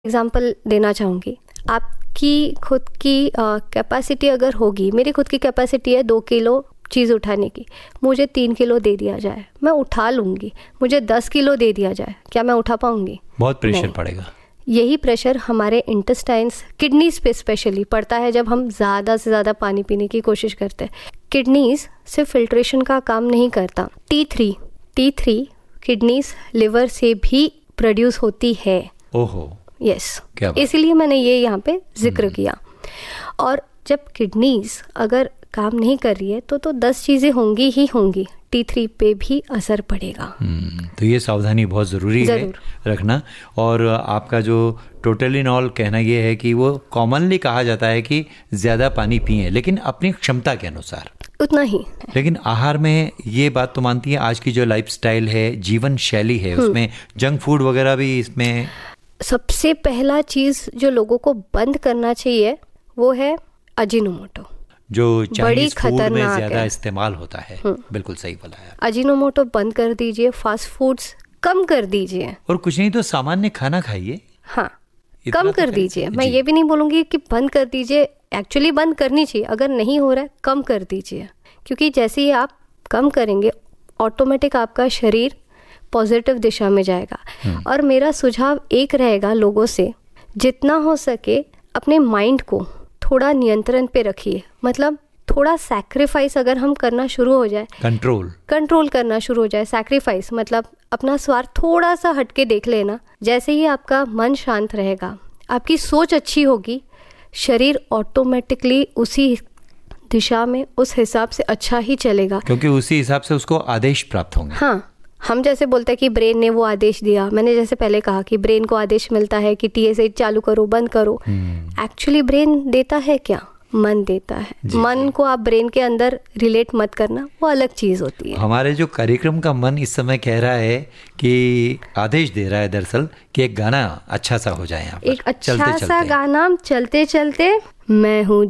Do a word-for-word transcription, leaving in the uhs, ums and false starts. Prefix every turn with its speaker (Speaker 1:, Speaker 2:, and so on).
Speaker 1: Example देना चाहूँगी। आपकी खुद की कैपेसिटी अगर होगी, मेरी खुद की कैपेसिटी है दो किलो चीज़ उठाने की, मुझे तीन किलो दे दिया जाए मैं उठा लूँगी। मुझे दस किलो दे दिया जाए, क्या मैं उठा पाऊँगी?
Speaker 2: बहुत प्रेशर
Speaker 1: नहीं।
Speaker 2: पड़ेगा।
Speaker 1: यही प्रेशर हमारे इंटेस्टाइन्स, किडनीज पे स्पेशली पड़ता है जब हम ज़्यादा से ज़्यादा पानी पीने की कोशिश करते हैं। किडनीज सिर्फ फिल्ट्रेशन का काम नहीं करता, T three T three kidneys liver से भी प्रोड्यूस होती है।
Speaker 2: ओहो,
Speaker 1: यस,
Speaker 2: क्या बात।
Speaker 1: इसीलिए मैंने ये यहाँ पे जिक्र किया। और जब किडनीज अगर काम नहीं कर रही है तो तो दस चीज़ें होंगी ही होंगी, टी थ्री पे भी असर पड़ेगा।
Speaker 2: हम्म, तो ये सावधानी बहुत ज़रूरी है रखना। और आपका जो टोटल इन ऑल कहना ये है कि वो कॉमनली कहा जाता है कि ज़्यादा पानी पिएं, लेकिन अपनी क्षमता के अनुसार
Speaker 1: उतना ही।
Speaker 2: लेकिन आहार में ये बात तो मानती है, आज की जो लाइफस्टाइल है, जीवन शैली है, उसमें जंक फूड वगैरह भी इसमें।
Speaker 1: सबसे पहला चीज़ जो लोगों को बंद करना चाहिए वो है अजीनोमोटो,
Speaker 2: जो
Speaker 1: बड़ी
Speaker 2: चाइनीज फूड में
Speaker 1: खतरनाक
Speaker 2: ज्यादा
Speaker 1: है।
Speaker 2: इस्तेमाल होता है। बिल्कुल सही बोला है।
Speaker 1: अजीनोमोटो बंद कर दीजिए, फास्ट फूड्स कम कर दीजिए।
Speaker 2: और कुछ नहीं तो सामान्य खाना खाइए।
Speaker 1: हाँ,
Speaker 2: इतना
Speaker 1: कम
Speaker 2: तो
Speaker 1: कर
Speaker 2: कर-
Speaker 1: दीजिए। मैं
Speaker 2: जी।
Speaker 1: ये भी नहीं बोलूँगी कि बंद कर दीजिए, एक्चुअली बंद करनी चाहिए। अगर नहीं हो रहा है कम कर दीजिए, क्योंकि जैसे ही आप कम करेंगे ऑटोमेटिक आपका शरीर पॉजिटिव दिशा में जाएगा। और मेरा सुझाव एक रहेगा लोगों से, जितना हो सके अपने माइंड को थोड़ा नियंत्रण पे रखिए। मतलब थोड़ा सैक्रिफाइस अगर हम करना शुरू हो जाए,
Speaker 2: कंट्रोल
Speaker 1: कंट्रोल करना शुरू हो जाए, सैक्रिफाइस मतलब अपना स्वार्थ थोड़ा सा हटके देख लेना। जैसे ही आपका मन शांत रहेगा, आपकी सोच अच्छी होगी, शरीर ऑटोमेटिकली उसी दिशा में उस हिसाब से अच्छा ही चलेगा।
Speaker 2: क्योंकि उसी हिसाब से उसको आदेश प्राप्त होंगे।
Speaker 1: हाँ, हम जैसे बोलते हैं कि ब्रेन ने वो आदेश दिया, मैंने जैसे पहले कहा कि ब्रेन को आदेश मिलता है कि टी एस एच चालू करो, बंद करो। एक्चुअली ब्रेन देता है क्या? मन देता है।
Speaker 2: जी,
Speaker 1: मन
Speaker 2: जी।
Speaker 1: को आप ब्रेन के अंदर रिलेट मत करना, वो अलग चीज़ होती है।
Speaker 2: हमारे जो कार्यक्रम का मन इस समय कह रहा है कि आदेश दे रहा है दरअसल कि एक गाना अच्छा सा हो जाए यहाँ पर।
Speaker 1: एक अच्छा
Speaker 2: चलते
Speaker 1: सा
Speaker 2: चलते।
Speaker 1: गाना चलते चलते, मैं हूँ